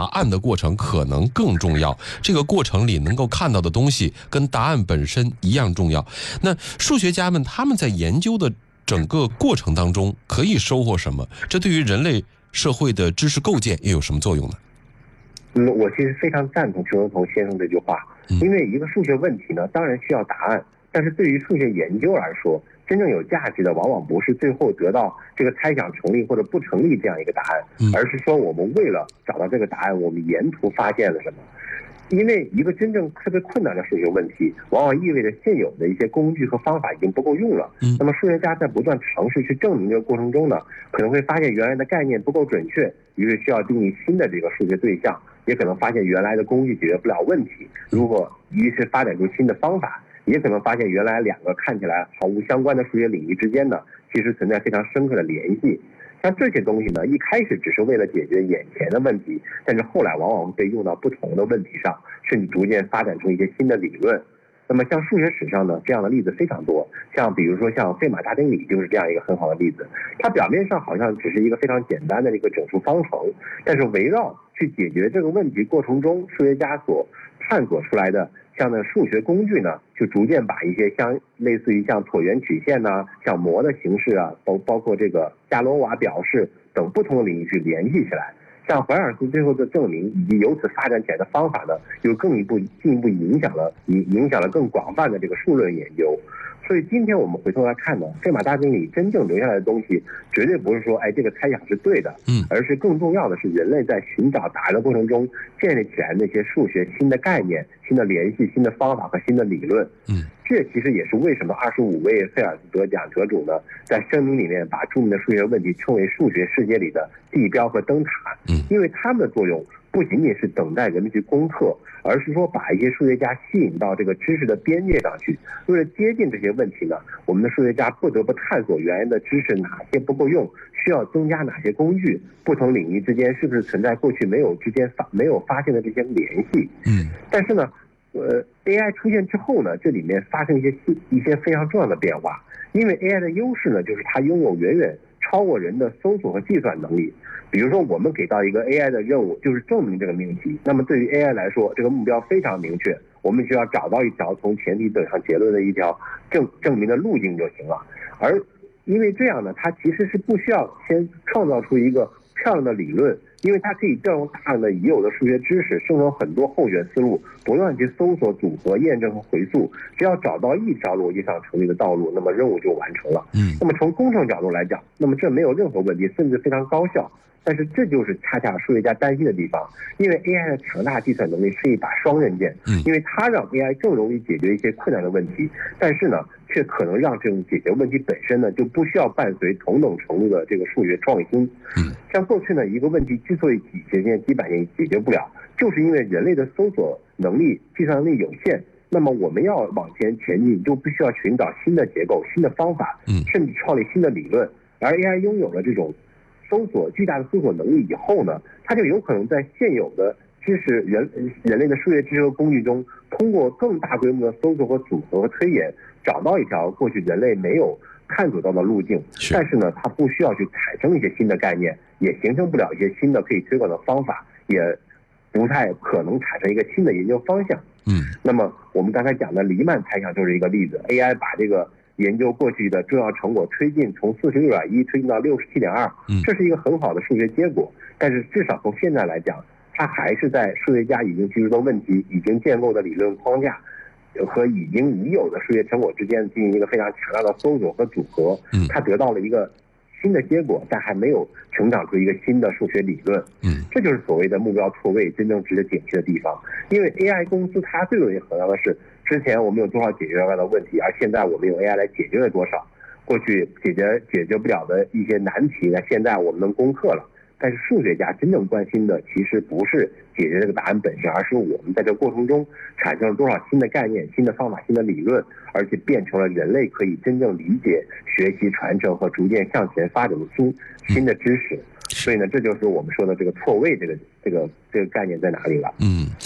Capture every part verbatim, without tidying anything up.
案的过程可能更重要，这个过程里能够看到的东西跟答案本身一样重要。那数学家们他们在研究的整个过程当中可以收获什么？这对于人类社会的知识构建又有什么作用呢？ 嗯，我其实非常赞同邱文同先生这句话，因为一个数学问题呢，当然需要答案，但是对于数学研究来说，真正有价值的往往不是最后得到这个猜想成立或者不成立这样一个答案，而是说我们为了找到这个答案，我们沿途发现了什么。因为一个真正特别困难的数学问题，往往意味着现有的一些工具和方法已经不够用了。那么数学家在不断尝试去证明这个过程中呢，可能会发现原来的概念不够准确，于是需要定义新的这个数学对象，也可能发现原来的工具解决不了问题，如果于是发展出新的方法，也可能发现原来两个看起来毫无相关的数学领域之间呢，其实存在非常深刻的联系。像这些东西呢，一开始只是为了解决眼前的问题，但是后来往往被用到不同的问题上，甚至逐渐发展出一些新的理论。那么像数学史上呢，这样的例子非常多，像比如说像费马大定理就是这样一个很好的例子。它表面上好像只是一个非常简单的一个整数方程，但是围绕去解决这个问题过程中，数学家所探索出来的像那数学工具呢，就逐渐把一些像类似于像椭圆曲线呐、啊、像模的形式啊，包包括这个伽罗瓦表示等不同的领域去联系起来。像怀尔斯最后的证明以及由此发展起来的方法呢，又更一步进一步影响了影影响了更广泛的这个数论研究。所以今天我们回头来看呢，费马大定理真正留下来的东西，绝对不是说哎这个猜想是对的，嗯，而是更重要的是人类在寻找答案的过程中建立起来那些数学新的概念、新的联系、新的方法和新的理论。嗯，这其实也是为什么二十五位菲尔兹得奖得主呢，在声明里面把著名的数学问题称为数学世界里的地标和灯塔。嗯，因为他们的作用不仅仅是等待人们去攻克，而是说把一些数学家吸引到这个知识的边界上去。为了接近这些问题呢，我们的数学家不得不探索原来的知识哪些不够用，需要增加哪些工具，不同领域之间是不是存在过去没有之间发没有发现的这些联系。嗯，但是呢，呃 ，A I 出现之后呢，这里面发生一些一些非常重要的变化。因为 A I 的优势呢，就是它拥有远远超过人的搜索和计算能力。比如说我们给到一个 A I 的任务，就是证明这个命题，那么对于 A I 来说，这个目标非常明确，我们只要找到一条从前提走向结论的一条证证明的路径就行了。而因为这样呢，它其实是不需要先创造出一个漂亮的理论，因为它可以调用大量的已有的数学知识，生成很多后学思路，不断去搜索、组合、验证和回溯。只要找到一条逻辑上成立的道路，那么任务就完成了。嗯，那么从工程角度来讲，那么这没有任何问题，甚至非常高效。但是这就是恰恰数学家担心的地方，因为 A I 的强大计算能力是一把双刃剑，因为它让 A I 更容易解决一些困难的问题，但是呢，却可能让这种解决问题本身呢就不需要伴随同等程度的这个数学创新。像过去呢，一个问题之所以几十年、几百年解决不了，就是因为人类的搜索能力、计算能力有限。那么我们要往前前进，就必须要寻找新的结构、新的方法，甚至创立新的理论。而 A I 拥有了这种搜索巨大的搜索能力以后呢，它就有可能在现有的知识人人类的数学知识和工具中，通过更大规模的搜索和组合和推演，找到一条过去人类没有探索到的路径。但是呢，它不需要去产生一些新的概念，也形成不了一些新的可以推广的方法，也不太可能产生一个新的研究方向。嗯，那么我们刚才讲的黎曼猜想就是一个例子 ，A I 把这个研究过去的重要成果推进，从四十六点一推进到六十七点二，这是一个很好的数学结果。但是至少从现在来讲，它还是在数学家已经提出的问题、已经建构的理论框架和已经已有的数学成果之间进行一个非常强大的搜索和组合。它得到了一个新的结果，但还没有成长出一个新的数学理论。嗯，这就是所谓的目标错位真正值得警惕的地方。因为 A I 公司它最容易衡量的是，之前我们有多少解决不了的问题，而现在我们用 A I 来解决了多少。过去解决解决不了的一些难题呢，现在我们能攻克了。但是数学家真正关心的其实不是解决这个答案本身，而是我们在这个过程中产生了多少新的概念、新的方法、新的理论，而且变成了人类可以真正理解、学习、传承和逐渐向前发展的新新的知识。所以呢，这就是我们说的这个错位这个这个这个概念在哪里了？ 嗯，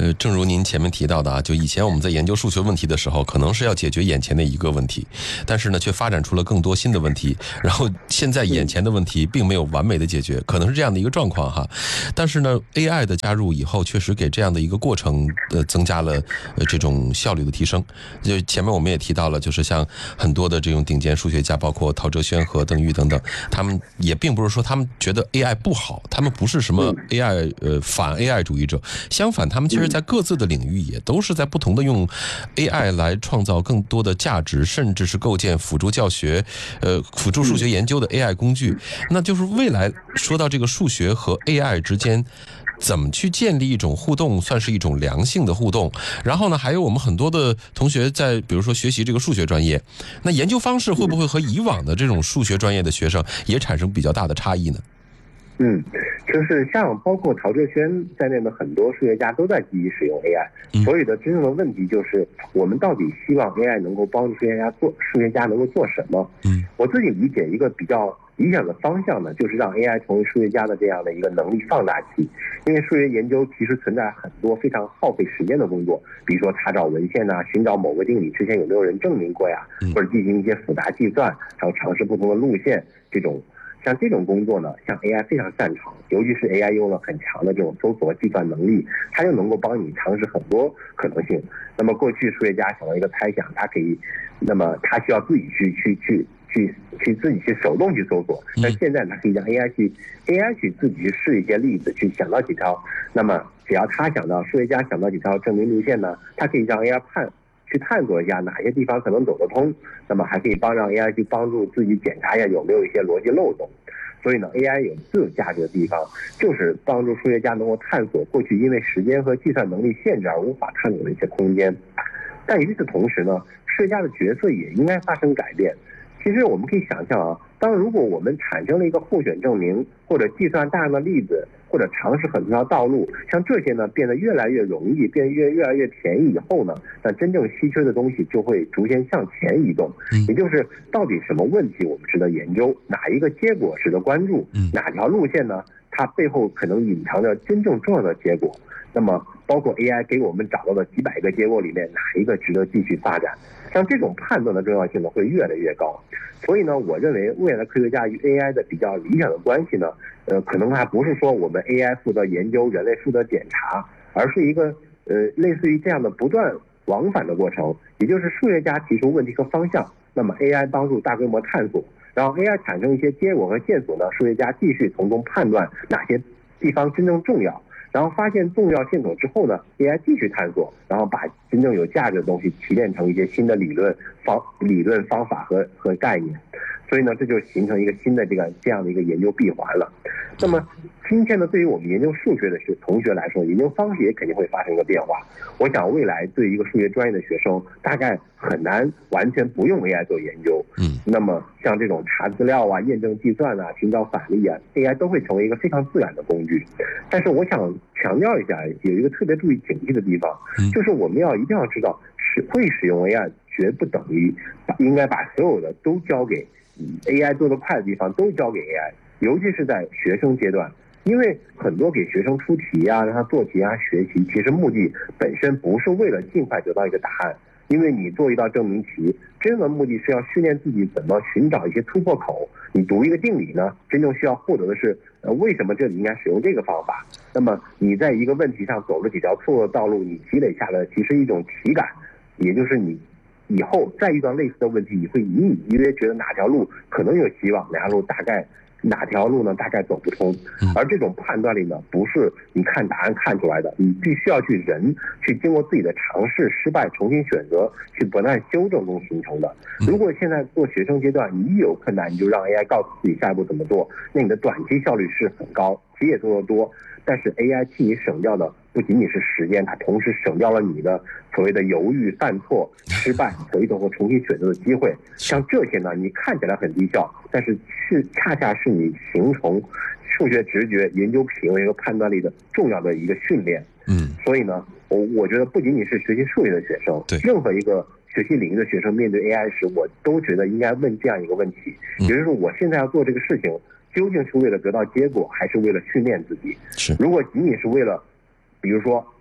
呃，正如您前面提到的啊，就以前我们在研究数学问题的时候，可能是要解决眼前的一个问题，但是呢，却发展出了更多新的问题，然后现在眼前的问题并没有完美的解决，可能是这样的一个状况哈。但是呢 ，A I 的加入以后，确实给这样的一个过程呃增加了呃这种效率的提升。就前面我们也提到了，就是像很多的这种顶尖数学家，包括陶哲轩和邓玉等等，他们也并不是说他们觉得 A I 不好，他们不是什么 A I 呃反 A I 主义者，相反，他们其实在各自的领域也都是在不同的用 A I 来创造更多的价值，甚至是构建辅助教学、呃辅助数学研究的 A I 工具。那就是未来说到这个数学和 A I 之间，怎么去建立一种互动，算是一种良性的互动。然后呢，还有我们很多的同学在，比如说学习这个数学专业，那研究方式会不会和以往的这种数学专业的学生也产生比较大的差异呢？ 嗯，就是像包括陶哲轩在内的很多数学家都在积极使用 A I， 所以的真正的问题就是我们到底希望 A I 能够帮助数学家做数学家能够做什么？嗯，我自己理解一个比较理想的方向呢，就是让 A I 成为数学家的这样的一个能力放大器。因为数学研究其实存在很多非常耗费时间的工作，比如说查找文献呐、寻找某个定理之前有没有人证明过呀，或者进行一些复杂计算，还有尝试不同的路线这种。像这种工作呢，像 A I 非常擅长，尤其是 A I 有了很强的这种搜索计算能力，它就能够帮你尝试很多可能性。那么过去数学家想到一个猜想，它可以，那么他需要自己去去去去去自己去手动去搜索，但现在它可以让 A I 去 A I 去自己去试一些例子，去想到几条。那么只要他想到，数学家想到几条证明路线呢，他可以让 A I 判。去探索一下哪些地方可能走得通，那么还可以帮让 A I 去帮助自己检查一下有没有一些逻辑漏洞。所以呢 ，A I 有最有价值的地方，就是帮助数学家能够探索过去因为时间和计算能力限制而无法探索的一些空间。但与此同时呢，数学家的角色也应该发生改变。其实我们可以想象啊，当如果我们产生了一个候选证明，或者计算大量的例子，或者尝试很多条道路，像这些呢变得越来越容易，变得越越来越便宜以后呢，那真正稀缺的东西就会逐渐向前移动。也就是到底什么问题我们值得研究，哪一个结果值得关注，哪条路线呢，它背后可能隐藏着真正重要的结果。那么包括 A I 给我们找到的几百个结果里面，哪一个值得继续发展？像这种判断的重要性呢，会越来越高。所以呢，我认为未来的科学家与 A I 的比较理想的关系呢，呃，可能还不是说我们 A I 负责研究，人类负责检查，而是一个呃类似于这样的不断往返的过程。也就是数学家提出问题和方向，那么 A I 帮助大规模探索，然后 A I 产生一些结果和线索呢，数学家继续从中判断哪些地方真正重要。然后发现重要线索之后呢 ，A I 继续探索，然后把真正有价值的东西提炼成一些新的理论方理论方法和和概念。所以呢，这就形成一个新的这个这样的一个研究闭环了。那么今天呢，对于我们研究数学的学同学来说，研究方式也肯定会发生一个变化。我想未来对于一个数学专业的学生，大概很难完全不用 A I 做研究。嗯，那么像这种查资料啊、验证计算啊、寻找反例啊 ，A I 都会成为一个非常自然的工具。但是我想强调一下，有一个特别注意警惕的地方，就是我们要一定要知道，是会使用 A I 绝不等于应该把所有的都交给 A I 做得快的地方都交给 A I， 尤其是在学生阶段。因为很多给学生出题啊，让他做题啊、学习，其实目的本身不是为了尽快得到一个答案。因为你做一道证明题，真正的目的是要训练自己怎么寻找一些突破口。你读一个定理呢，真正需要获得的是，呃，为什么这里应该使用这个方法？那么你在一个问题上走了几条错误的道路，你积累下来其实一种体感，也就是你以后再遇到类似的问题，你会隐隐约约觉得哪条路可能有希望，哪条路大概。哪条路呢？大概走不通，而这种判断力呢，不是你看答案看出来的，你必须要去人去经过自己的尝试、失败、重新选择，去不断修正中形成的。如果现在做学生阶段，你一有困难你就让 A I 告诉自己下一步怎么做，那你的短期效率是很高，题也做得多，但是 A I 替你省掉的不仅仅是时间，它同时省掉了你的所谓的犹豫、犯错、失败、回头和重新选择的机会。像这些呢，你看起来很低效，但是是恰恰是你形成数学直觉、研究品味和判断力的重要的一个训练。嗯，所以呢，我我觉得不仅仅是学习数学的学生，对任何一个学习领域的学生面对 A I 时，我都觉得应该问这样一个问题，也就是说，我现在要做这个事情，究竟是为了得到结果，还是为了训练自己？是，如果仅仅是为了比如说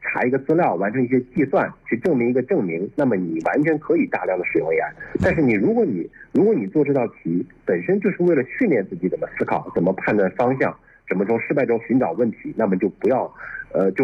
查一个资料，完成一些计算，去证明一个证明，那么你完全可以大量的使用 A I。但是你如果你如果你做这道题本身就是为了训练自己怎么思考、怎么判断方向、怎么从失败中寻找问题，那么就不要，呃，就